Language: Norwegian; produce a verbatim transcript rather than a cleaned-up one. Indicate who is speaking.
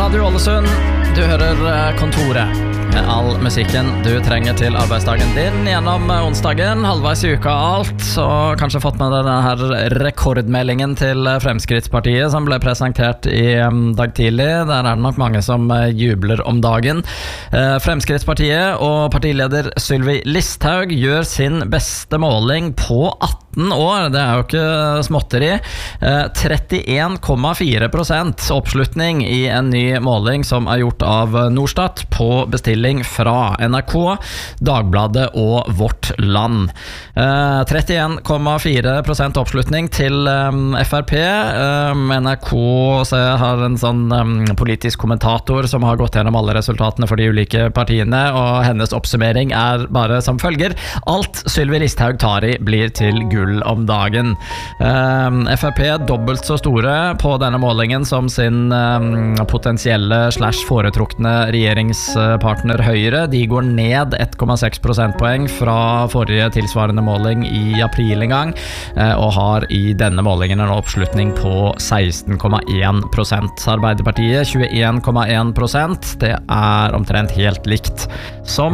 Speaker 1: Radio Ålesund, du hører Kontoret med all musikken du trenger til arbeidsdagen din gjennom onsdagen, halvveis i uka alt, og kanskje fått med deg denne her rekordmeldingen til Fremskrittspartiet som ble presentert i dag tidlig. Der er det nok mange som jubler om dagen. Fremskrittspartiet og partileder Sylvi Listhaug gjør sin beste måling på atten år, det er jo ikke småtteri. trettien komma fire prosent oppslutning i en ny måling som er gjort av Norstat på bestilling fra N R K, Dagbladet og Vårt Land. trettien komma fire prosent oppslutning til F R P. N R K har en sånn politisk kommentator som har gått gjennom alle resultatene for de ulike partiene, og hennes oppsummering er bare som følger: alt Sylvi Listhaug tar i blir til gull om dagen. F R P dobbelt så store på denne målingen som sin potensielle slash foretrukne regjeringspartner Høyre. De går ned ett komma seks prosentpoeng fra forrige tilsvarende måling i april en gang, og har i denne målingen en oppslutning på seksten komma en prosent. Arbeiderpartiet tjueen komma en prosent. Det er omtrent helt likt som